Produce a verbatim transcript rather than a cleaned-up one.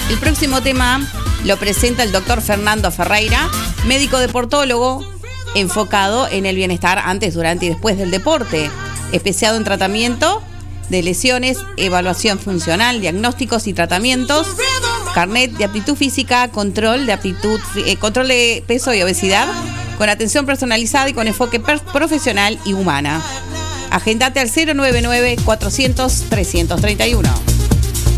El próximo tema lo presenta el doctor Fernando Ferreira, médico deportólogo enfocado en el bienestar antes, durante y después del deporte, especializado en tratamiento de lesiones, evaluación funcional, diagnósticos y tratamientos, carnet de aptitud física, control de aptitud, eh, control de peso y obesidad, con atención personalizada y con enfoque per- profesional y humana. Agendate al cero nueve nueve cuatrocientos trescientos treinta y uno.